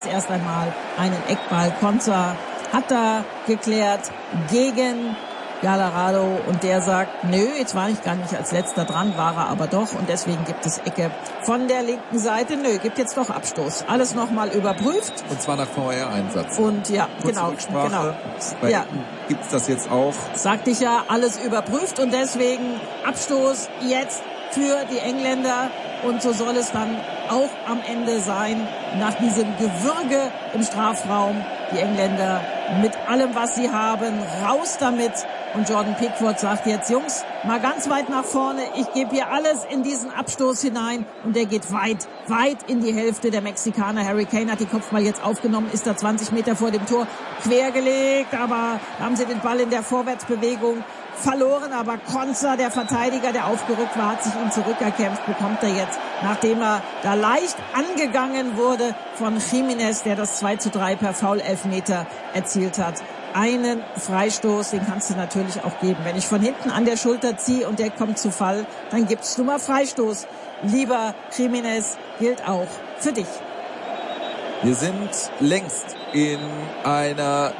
Erst einmal einen Eckball. Konza hat da geklärt gegen Gallardo und der sagt, nö, jetzt war ich gar nicht als letzter dran, war er aber doch und deswegen gibt es Ecke von der linken Seite. Nö, gibt jetzt doch Abstoß. Alles nochmal überprüft. Und zwar nach VR-Einsatz. Und ja, genau. Bei Ecken gibt's das jetzt auch. Sagte ich ja, alles überprüft und deswegen Abstoß jetzt für die Engländer. Und so soll es dann auch am Ende sein, nach diesem Gewürge im Strafraum. Die Engländer mit allem, was sie haben, raus damit. Und Jordan Pickford sagt jetzt, Jungs, mal ganz weit nach vorne. Ich gebe hier alles in diesen Abstoß hinein. Und der geht weit, weit in die Hälfte der Mexikaner. Harry Kane hat die Kopfball jetzt aufgenommen, ist da 20 Meter vor dem Tor quergelegt. Aber haben sie den Ball in der Vorwärtsbewegung verloren, aber Konza, der Verteidiger, der aufgerückt war, hat sich ihn zurückerkämpft, bekommt er jetzt, nachdem er da leicht angegangen wurde von Jiménez, der das 2:3 per Foul-Elfmeter erzielt hat. Einen Freistoß, den kannst du natürlich auch geben. Wenn ich von hinten an der Schulter ziehe und der kommt zu Fall, dann gibst du mal Freistoß. Lieber Jiménez, gilt auch für dich. Wir sind längst in einer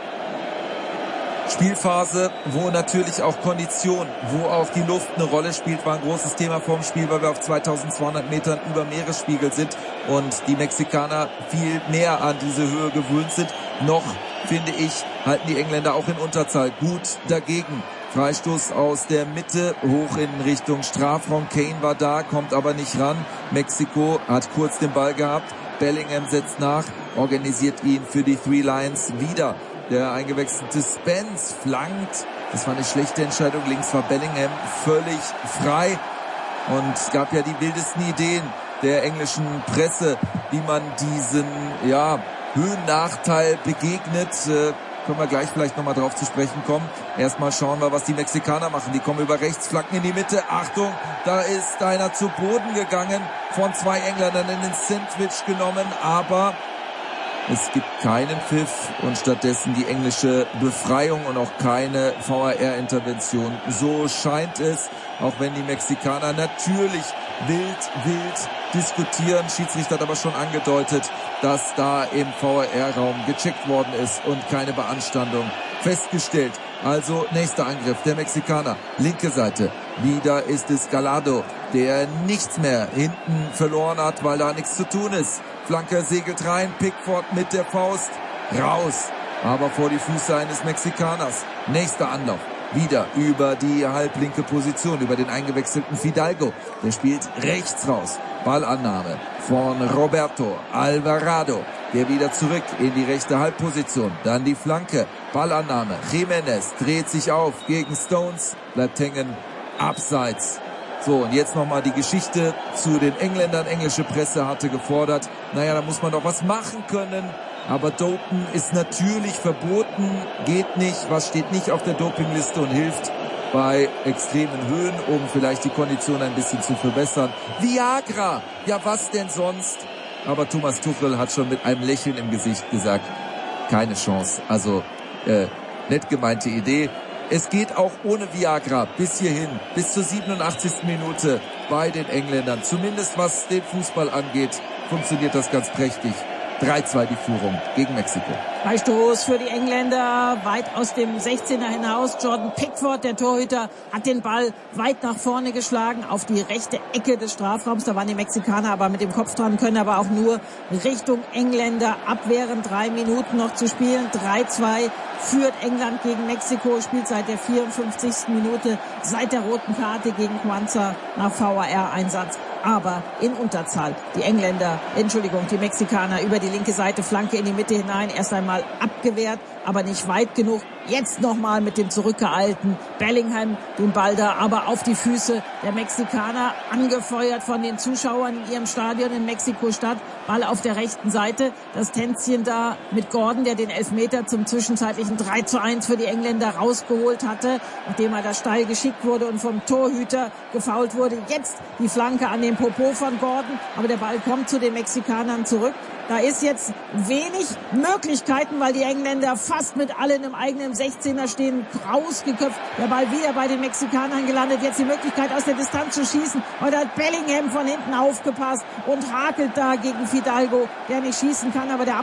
Spielphase, wo natürlich auch Kondition, wo auch die Luft eine Rolle spielt, war ein großes Thema vorm Spiel, weil wir auf 2200 Metern über Meeresspiegel sind und die Mexikaner viel mehr an diese Höhe gewöhnt sind. Noch, finde ich, halten die Engländer auch in Unterzahl gut dagegen. Freistoß aus der Mitte, hoch in Richtung Strafraum. Kane war da, kommt aber nicht ran. Mexiko hat kurz den Ball gehabt. Bellingham setzt nach, organisiert ihn für die Three Lions wieder. Der eingewechselte Spence flankt. Das war eine schlechte Entscheidung. Links war Bellingham völlig frei. Und es gab ja die wildesten Ideen der englischen Presse, wie man diesen Höhennachteil begegnet. Können wir gleich vielleicht nochmal drauf zu sprechen kommen. Erstmal schauen wir, was die Mexikaner machen. Die kommen über rechts, flanken in die Mitte. Achtung, da ist einer zu Boden gegangen, von zwei Engländern in den Sandwich genommen, aber es gibt keinen Pfiff und stattdessen die englische Befreiung und auch keine VAR-Intervention. So scheint es, auch wenn die Mexikaner natürlich wild diskutieren. Schiedsrichter hat aber schon angedeutet, dass da im VAR-Raum gecheckt worden ist und keine Beanstandung festgestellt. Also nächster Angriff der Mexikaner. Linke Seite. Wieder ist es Gallardo, der nichts mehr hinten verloren hat, weil da nichts zu tun ist. Flanke segelt rein, Pickford mit der Faust, raus, aber vor die Füße eines Mexikaners. Nächster Anlauf, wieder über die halblinke Position, über den eingewechselten Fidalgo. Der spielt rechts raus. Ballannahme von Roberto Alvarado, der wieder zurück in die rechte Halbposition. Dann die Flanke, Ballannahme. Jiménez dreht sich auf gegen Stones, bleibt hängen, abseits. So, und jetzt nochmal die Geschichte zu den Engländern. Englische Presse hatte gefordert, da muss man doch was machen können. Aber Dopen ist natürlich verboten, geht nicht, was steht nicht auf der Dopingliste und hilft bei extremen Höhen, um vielleicht die Kondition ein bisschen zu verbessern. Viagra, ja was denn sonst? Aber Thomas Tuchel hat schon mit einem Lächeln im Gesicht gesagt, keine Chance. Also, nett gemeinte Idee. Es geht auch ohne Viagra bis hierhin, bis zur 87. Minute bei den Engländern. Zumindest was den Fußball angeht, funktioniert das ganz prächtig. 3:2 die Führung gegen Mexiko. Freistoß für die Engländer, weit aus dem 16er hinaus. Jordan Pickford, der Torhüter, hat den Ball weit nach vorne geschlagen auf die rechte Ecke des Strafraums. Da waren die Mexikaner aber mit dem Kopf dran, können aber auch nur Richtung Engländer abwehren. 3 Minuten noch zu spielen. 3:2 führt England gegen Mexiko, spielt seit der 54. Minute, seit der roten Karte gegen Konza nach VAR-Einsatz. Aber in Unterzahl. Die Mexikaner über die linke Seite, Flanke in die Mitte hinein, erst einmal abgewehrt, aber nicht weit genug. Jetzt nochmal mit dem zurückgeeilten Bellingham den Ball da, aber auf die Füße der Mexikaner, angefeuert von den Zuschauern in ihrem Stadion in Mexiko-Stadt. Ball auf der rechten Seite, das Tänzchen da mit Gordon, der den Elfmeter zum zwischenzeitlichen 3:1 für die Engländer rausgeholt hatte, nachdem er da steil geschickt wurde und vom Torhüter gefoult wurde. Jetzt die Flanke an den Popo von Gordon, aber der Ball kommt zu den Mexikanern zurück. Da ist jetzt wenig Möglichkeiten, weil die Engländer fast mit allen im eigenen 16er stehen, rausgeköpft. Der Ball wieder bei den Mexikanern gelandet. Jetzt die Möglichkeit, aus der Distanz zu schießen. Und da hat Bellingham von hinten aufgepasst und hakelt da gegen Fidalgo, der nicht schießen kann, aber der